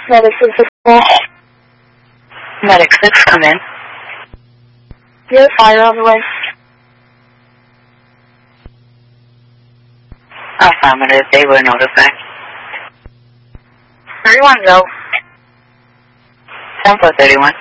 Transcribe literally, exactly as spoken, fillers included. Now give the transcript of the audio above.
Medic six four. Medic six, come in. Yes, fire on the way. Affirmative, they were notified. thirty-one, go. ten four thirty-one.